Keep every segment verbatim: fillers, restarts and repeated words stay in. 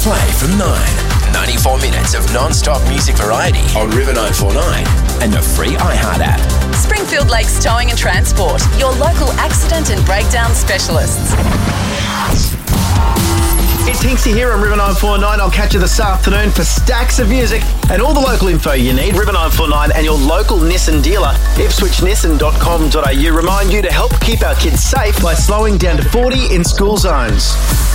Play from nine. ninety-four minutes of non-stop music variety on River nine forty-nine and the free iHeart app. Springfield Lakes Towing and Transport, your local accident and breakdown specialists. It's Hinksy here on River nine forty-nine. I'll catch you this afternoon for stacks of music and all the local info you need. River nine forty-nine and your local Nissan dealer, ipswich nissan dot com dot a u. Remind you to help keep our kids safe by slowing down to forty in school zones.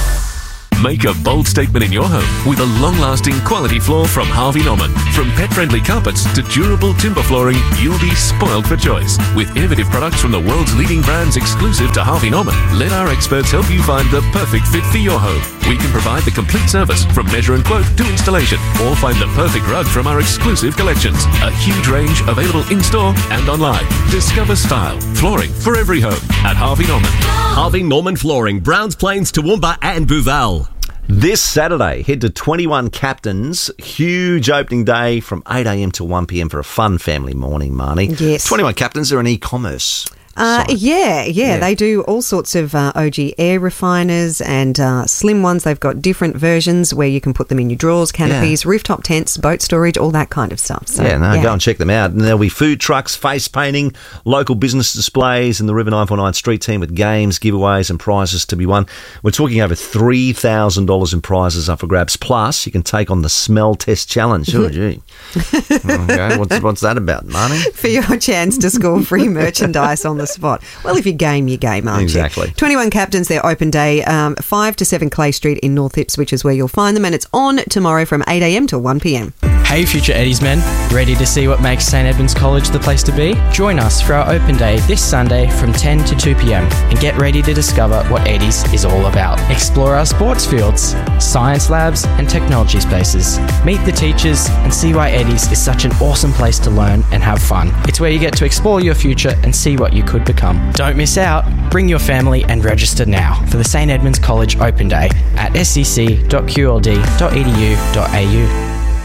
Make a bold statement in your home with a long-lasting quality floor from Harvey Norman. From pet-friendly carpets to durable timber flooring, you'll be spoiled for choice. With innovative products from the world's leading brands exclusive to Harvey Norman, let our experts help you find the perfect fit for your home. We can provide the complete service from measure and quote to installation, or find the perfect rug from our exclusive collections. A huge range available in-store and online. Discover style, flooring for every home at Harvey Norman. Harvey Norman Flooring, Browns Plains, Toowoomba and Booval. This Saturday, head to twenty-one Captains. Huge opening day from eight a.m. to one p.m. for a fun family morning, Marnie. Yes. twenty-one Captains are an e-commerce Uh, site. yeah, yeah, Yeah. They do all sorts of uh, O G air refiners and uh, slim ones. They've got different versions where you can put them in your drawers, canopies, rooftop tents, boat storage, all that kind of stuff. So, yeah, no, go and check them out. And there'll be food trucks, face painting, local business displays, and the River nine forty-nine street team with games, giveaways and prizes to be won. We're talking over three thousand dollars in prizes up for grabs. Plus, you can take on the smell test challenge. Oh, gee. Okay, what's, what's that about, Marnie? For your chance to score free merchandise on the spot. Well, if you game, you game, aren't Exactly. you? twenty-one Captains, their open day, um, five to seven Clay Street in North Ipswich is where you'll find them, and it's on tomorrow from eight a.m. till one p.m. Hey Future Eddies men, ready to see what makes St Edmunds College the place to be? Join us for our open day this Sunday from ten to two p.m. and get ready to discover what Eddies is all about. Explore our sports fields, science labs and technology spaces. Meet the teachers and see why Eddies is such an awesome place to learn and have fun. It's where you get to explore your future and see what you could become. Don't miss out. Bring your family and register now for the St Edmunds College Open Day at s e c dot q l d dot e d u dot a u.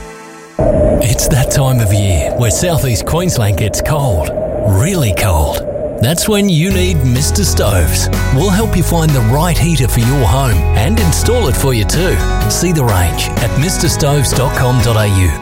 It's that time of year where southeast Queensland gets cold, really cold. That's when you need Mister Stoves. We'll help you find the right heater for your home and install it for you too. See the range at mister stoves dot com dot a u.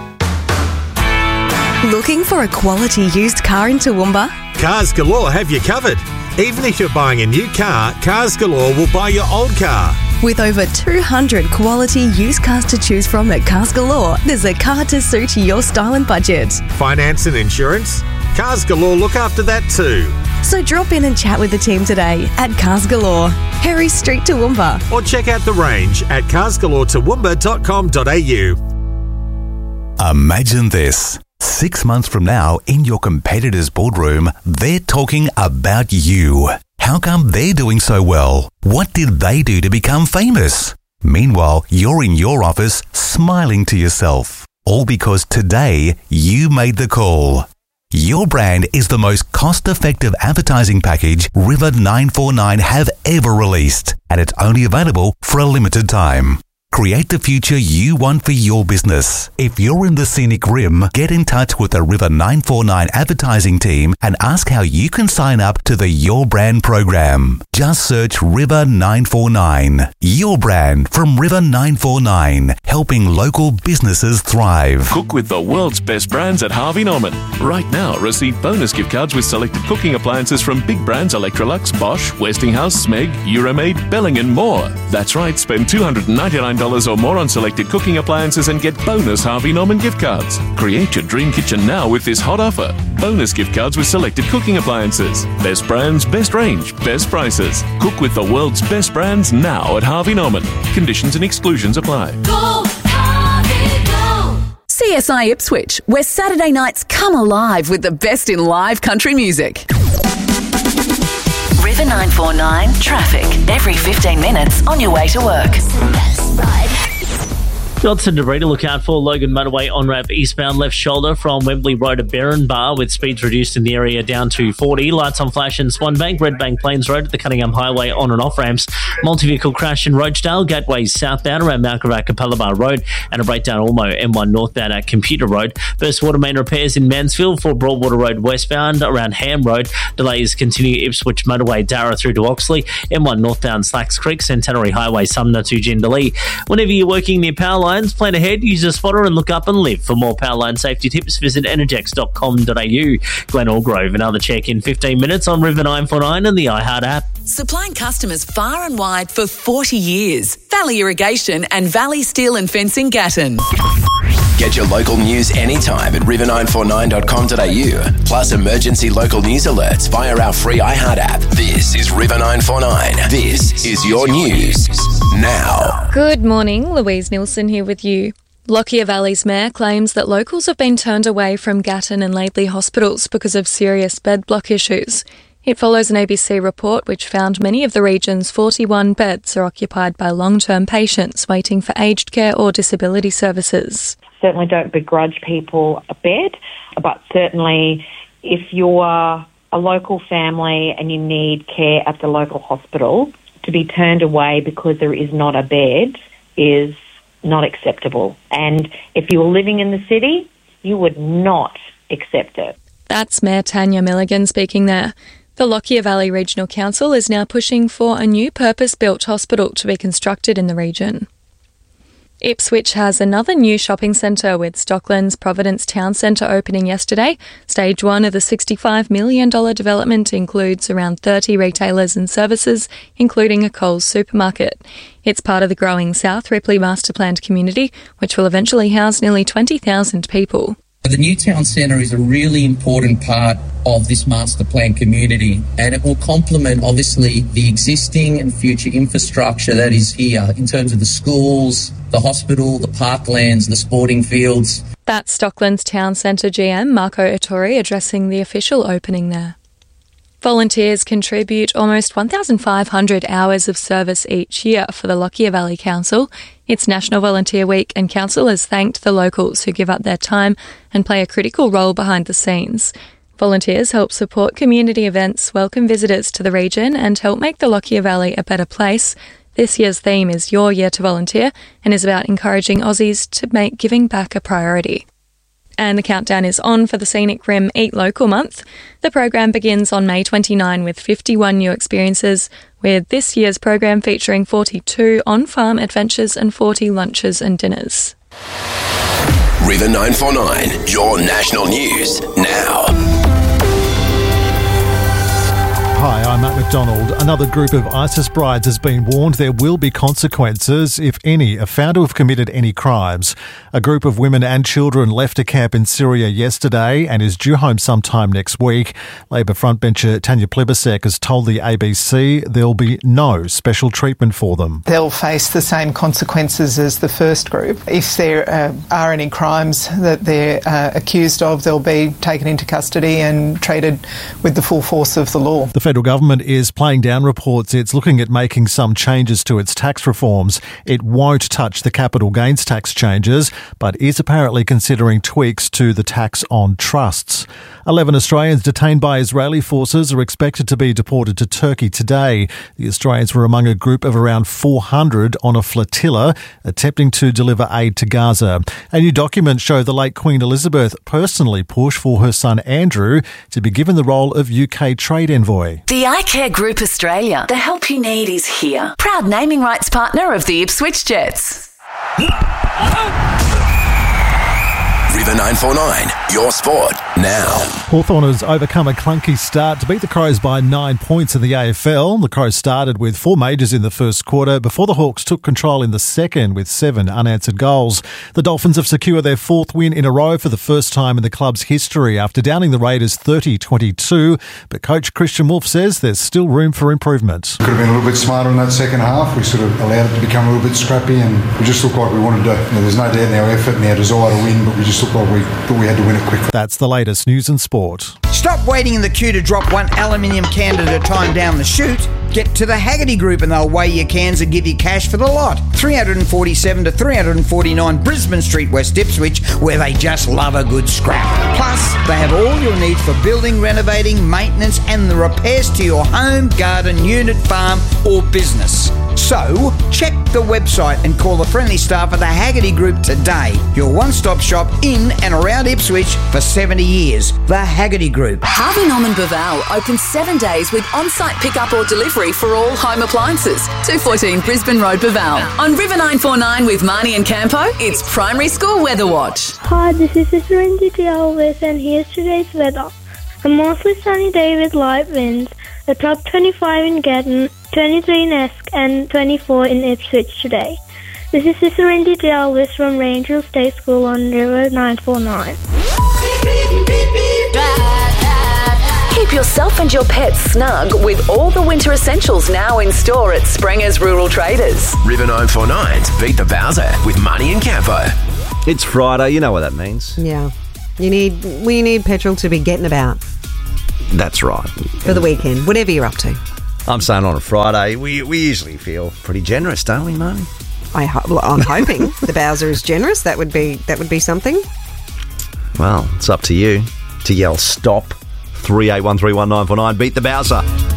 Looking for a quality used car in Toowoomba? Cars Galore have you covered. Even if you're buying a new car, Cars Galore will buy your old car. With over two hundred quality used cars to choose from at Cars Galore, there's a car to suit your style and budget. Finance and insurance? Cars Galore look after that too. So drop in and chat with the team today at Cars Galore, Harry Street, Toowoomba. Or check out the range at cars galore toowoomba dot com dot a u. Imagine this. Six months from now, in your competitor's boardroom, they're talking about you. How come they're doing so well? What did they do to become famous? Meanwhile, you're in your office smiling to yourself. All because today you made the call. Your brand is the most cost-effective advertising package River nine forty-nine have ever released, and it's only available for a limited time. Create the future you want for your business. If you're in the scenic rim, get in touch with the River nine forty-nine advertising team and ask how you can sign up to the Your Brand program. Just search River nine forty-nine. Your Brand from River nine forty-nine, helping local businesses thrive. Cook with the world's best brands at Harvey Norman. Right now, receive bonus gift cards with selected cooking appliances from big brands Electrolux, Bosch, Westinghouse, Smeg, Euromaid, Belling and more. That's right, spend two hundred ninety-nine dollars or more on selected cooking appliances and get bonus Harvey Norman gift cards. Create your dream kitchen now with this hot offer. Bonus gift cards with selected cooking appliances. Best brands, best range, best prices. Cook with the world's best brands now at Harvey Norman. Conditions and exclusions apply. Go, Harvey, go! C S I Ipswich, where Saturday nights come alive with the best in live country music. River nine forty-nine traffic every fifteen minutes on your way to work. Got some debris to look out for. Logan motorway on-ramp eastbound left shoulder from Wembley Road to Berrin Bar with speeds reduced in the area down to forty. Lights on flash in Swan Bank, Red Bank Plains Road at the Cunningham Highway on and off ramps. Multi-vehicle crash in Roachdale, Gateways southbound around Mount Gravatt Capella Bar Road, and a breakdown Ormo M one northbound at Computer Road. Burst water main repairs in Mansfield for Broadwater Road westbound around Ham Road. Delays continue Ipswich motorway Darra through to Oxley. M one northbound Slacks Creek, Centenary Highway Sumner to Jindalee. Whenever you're working near power lines, plan ahead, use a spotter and look up and live. For more Powerline safety tips, visit energex dot com dot a u. Glen Allgrove, another check in fifteen minutes on River nine forty-nine and the iHeart app. Supplying customers far and wide for forty years. Valley Irrigation and Valley Steel and Fencing Gatton. Get your local news anytime at river nine forty-nine dot com dot a u. Plus emergency local news alerts via our free iHeart app. This is River nine forty-nine. This is your news now. Good morning, Louise Nielsen here with you. Lockyer Valley's mayor claims that locals have been turned away from Gatton and Laidley hospitals because of serious bed block issues. It follows an A B C report which found many of the region's forty-one beds are occupied by long-term patients waiting for aged care or disability services. Certainly don't begrudge people a bed, but certainly if you're a local family and you need care at the local hospital, to be turned away because there is not a bed is not acceptable. And if you were living in the city, you would not accept it. That's Mayor Tanya Milligan speaking there. The Lockyer Valley Regional Council is now pushing for a new purpose-built hospital to be constructed in the region. Ipswich has another new shopping centre with Stockland's Providence Town Centre opening yesterday. Stage one of the sixty-five million dollars development includes around thirty retailers and services, including a Coles supermarket. It's part of the growing South Ripley master planned community, which will eventually house nearly twenty thousand people. The new town centre is a really important part of this master plan community, and it will complement obviously the existing and future infrastructure that is here in terms of the schools, the hospital, the parklands, the sporting fields. That's Stockland's Town Centre G M Marco Ettori addressing the official opening there. Volunteers contribute almost one thousand five hundred hours of service each year for the Lockyer Valley Council. It's National Volunteer Week and Council has thanked the locals who give up their time and play a critical role behind the scenes. Volunteers help support community events, welcome visitors to the region and help make the Lockyer Valley a better place. This year's theme is Your Year to Volunteer and is about encouraging Aussies to make giving back a priority. And the countdown is on for the Scenic Rim Eat Local Month. The program begins on May twenty-ninth with fifty-one new experiences, with this year's program featuring forty-two on-farm adventures and forty lunches and dinners. River nine forty-nine, your national news now. Hi, I'm Matt McDonald. Another group of ISIS brides has been warned there will be consequences if any are found to have committed any crimes. A group of women and children left a camp in Syria yesterday and is due home sometime next week. Labor frontbencher Tanya Plibersek has told the A B C there'll be no special treatment for them. They'll face the same consequences as the first group. If there uh, are any crimes that they're uh, accused of, they'll be taken into custody and treated with the full force of the law. The federal government is playing down reports it's looking at making some changes to its tax reforms. It won't touch the capital gains tax changes, but is apparently considering tweaks to the tax on trusts. Eleven Australians detained by Israeli forces are expected to be deported to Turkey today. The Australians were among a group of around four hundred on a flotilla attempting to deliver aid to Gaza. A new document showed the late Queen Elizabeth personally pushed for her son Andrew to be given the role of U K trade envoy. The iCare Group Australia. The help you need is here. Proud naming rights partner of the Ipswich Jets. River nine forty-nine, your sport now. Hawthorn has overcome a clunky start to beat the Crows by nine points in the A F L. The Crows started with four majors in the first quarter before the Hawks took control in the second with seven unanswered goals. The Dolphins have secured their fourth win in a row for the first time in the club's history after downing the Raiders thirty twenty-two. But coach Christian Wolf says there's still room for improvement. Could have been a little bit smarter in that second half. We sort of allowed it to become a little bit scrappy and we just looked like we wanted to, you know, there's no doubt in our effort and our desire to win, but we just looked like we thought we had to win it quickly. That's the latest news and sport. Stop waiting in the queue to drop one aluminium can at a time down the chute. Get to the Haggerty Group and they'll weigh your cans and give you cash for the lot. three forty-seven to three forty-nine Brisbane Street, West Ipswich, where they just love a good scrap. Plus, they have all your needs for building, renovating, maintenance and the repairs to your home, garden, unit, farm or business. So, check the website and call the friendly staff of the Haggerty Group today. Your one-stop shop in and around Ipswich for seventy years. The Haggerty Group. Harvey Norman Baval open seven days with on-site pickup or delivery for all home appliances. two fourteen Brisbane Road, Baval. On River nine forty-nine with Marnie and Campo, it's Primary School Weather Watch. Hi, this is Sister Indy Elvis and here's today's weather. A mostly sunny day with light winds. A top twenty-five in Gatton, twenty-three in Esk and twenty-four in Ipswich today. This is Sister Indy Elvis from Rangeville State School on River nine forty-nine. Keep yourself and your pets snug with all the winter essentials now in store at Sprenger's Rural Traders. River nine forty-nine's Beat the Bowser with Marnie and Campo. It's Friday, you know what that means. Yeah. You need we need petrol to be getting about That's right. for the weekend, whatever you're up to. I'm saying on a Friday, we we usually feel pretty generous, don't we, Marnie? I ho- well, I'm hoping the Bowser is generous. That would be that would be something. Well, it's up to you to yell stop. three eight one three one nine four nine. Beat the Bowser.